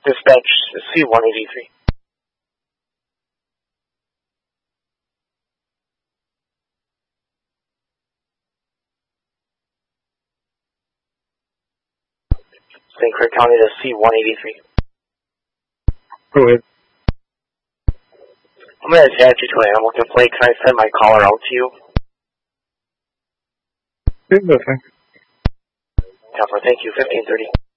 Dispatch C-183. St. Clair County to C-183. Go ahead. I'm going to attach you to an animal complaint. Can I send my caller out to you? Yeah, that's fine. Thank you, 1530.